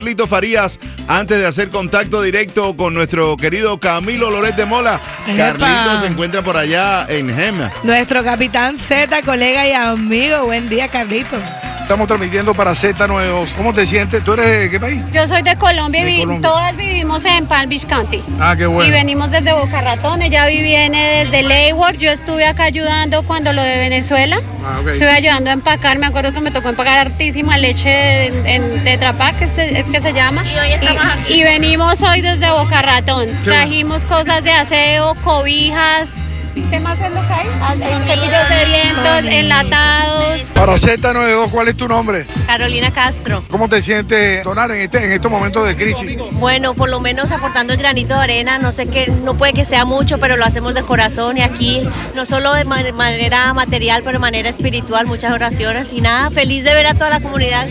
Carlito Farías, antes de hacer contacto directo con nuestro querido Camilo Loret de Mola. Carlito se encuentra por allá en Gema. Nuestro capitán Z, colega y amigo. Buen día, Carlito. Estamos transmitiendo para Z92. ¿Cómo te sientes? ¿Tú eres de qué país? Yo soy de Colombia y todas vivimos en Palm Beach County. Ah, qué bueno. Y venimos desde Boca Ratón, ella viene desde Leyward. Yo estuve acá ayudando cuando lo de Venezuela. Okay. Estuve ayudando a empacar, me acuerdo que me tocó empacar hartísima leche en Tetra Pak, es que se llama. Y hoy estamos aquí. Y venimos hoy desde Boca Ratón. Trajimos cosas de aseo, cobijas. ¿Qué más es lo que hay? Cepillos de dientes, enlatados. Para Z92, ¿cuál es tu nombre? Carolina Castro. ¿Cómo te sientes donar en estos momentos de crisis? Bueno, por lo menos aportando el granito de arena, no sé qué, no puede que sea mucho, pero lo hacemos de corazón y aquí, no solo de manera material, pero de manera espiritual, muchas oraciones y nada, feliz de ver a toda la comunidad.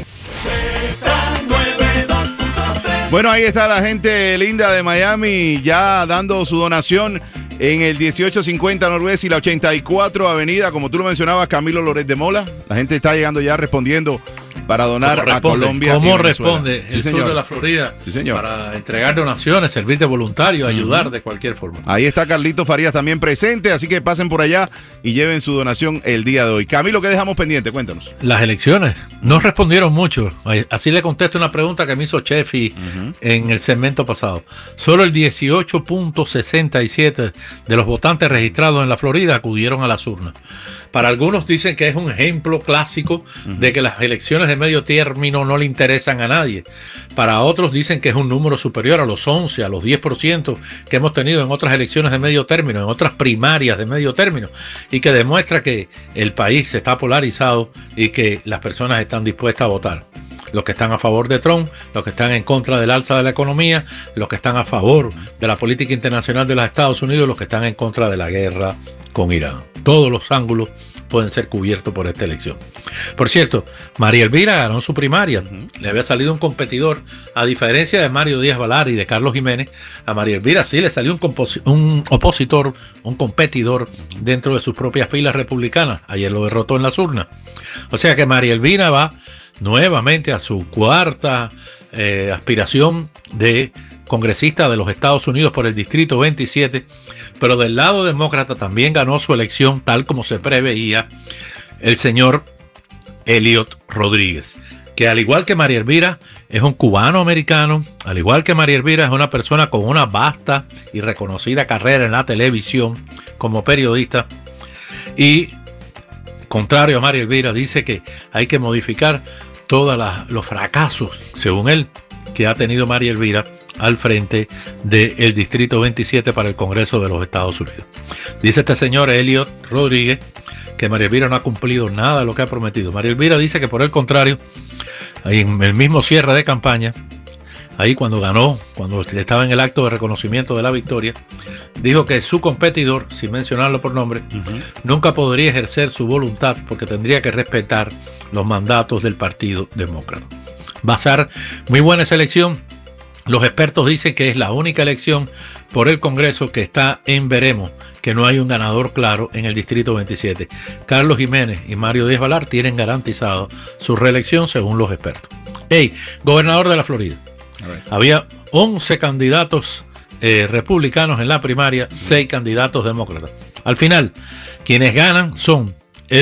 Bueno, ahí está la gente linda de Miami ya dando su donación en el 1850 Noroeste y la 84 Avenida, como tú lo mencionabas, Camilo Loret de Mola. La gente está llegando ya respondiendo para donar a Colombia. ¿Cómo y Venezuela. responde el sur de la Florida para entregar donaciones, servir de voluntario, ayudar de cualquier forma? Ahí está Carlito Farías también presente, así que pasen por allá y lleven su donación el día de hoy. Camilo, ¿qué dejamos pendiente? Cuéntanos. Las elecciones no respondieron mucho. Así le contesto una pregunta que me hizo Chefi en el segmento pasado. Solo el 18.67% de los votantes registrados en la Florida acudieron a las urnas. Para algunos dicen que es un ejemplo clásico de que las elecciones de medio término no le interesan a nadie. Para otros dicen que es un número superior a los 11, a los 10% que hemos tenido en otras elecciones de medio término, en otras primarias de medio término, y que demuestra que el país está polarizado y que las personas están dispuestas a votar. Los que están a favor de Trump, los que están en contra del alza de la economía, los que están a favor de la política internacional de los Estados Unidos, los que están en contra de la guerra con Irán. Todos los ángulos pueden ser cubiertos por esta elección. Por cierto, María Elvira ganó su primaria. Le había salido un competidor. A diferencia de Mario Díaz Balart y de Carlos Jiménez, a María Elvira sí le salió un opositor, un competidor dentro de sus propias filas republicanas. Ayer lo derrotó en las urnas. O sea que María Elvira va nuevamente a su cuarta aspiración de congresista de los Estados Unidos por el Distrito 27, pero del lado demócrata también ganó su elección tal como se preveía el señor Elliot Rodríguez, que al igual que María Elvira es un cubano-americano, al igual que María Elvira es una persona con una vasta y reconocida carrera en la televisión como periodista y, contrario a María Elvira, dice que hay que modificar todos los fracasos, según él, que ha tenido María Elvira al frente del Distrito 27 para el Congreso de los Estados Unidos. Dice este señor Elliot Rodríguez que María Elvira no ha cumplido nada de lo que ha prometido. María Elvira dice que por el contrario, en el mismo cierre de campaña, ahí cuando ganó, cuando estaba en el acto de reconocimiento de la victoria, dijo que su competidor, sin mencionarlo por nombre, nunca podría ejercer su voluntad porque tendría que respetar los mandatos del Partido Demócrata. Va a ser muy buena esa elección. Los expertos dicen que es la única elección por el Congreso que está en veremos, que no hay un ganador claro en el Distrito 27. Carlos Jiménez y Mario Díaz Balart tienen garantizado su reelección según los expertos. Gobernador de la Florida. Había 11 candidatos republicanos en la primaria, 6 candidatos demócratas. Al final, quienes ganan son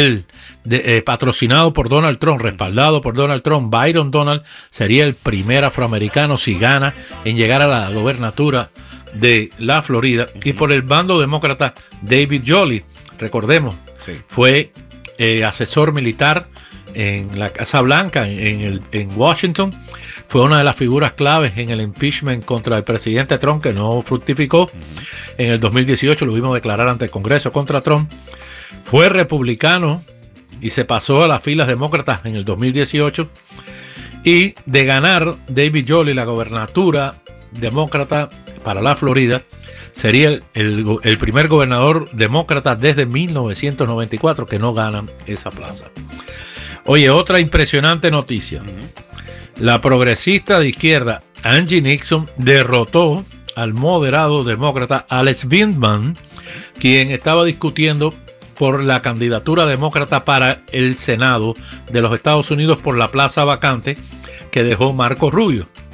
patrocinado por Donald Trump, respaldado por Donald Trump. Byron Donald sería el primer afroamericano si gana en llegar a la gobernatura de la Florida. Y por el bando demócrata, David Jolley, recordemos, fue asesor militar en la Casa Blanca en Washington. Fue una de las figuras claves en el impeachment contra el presidente Trump, que no fructificó. En el 2018 lo vimos declarar ante el Congreso contra Trump. Fue republicano y se pasó a las filas demócratas en el 2018. Y de ganar David Jolley la gobernatura demócrata para la Florida, sería el primer gobernador demócrata desde 1994 que no ganan esa plaza. Oye, otra impresionante noticia. La progresista de izquierda Angie Nixon derrotó al moderado demócrata Alex Vindman, quien estaba discutiendo por la candidatura demócrata para el Senado de los Estados Unidos por la plaza vacante que dejó Marco Rubio.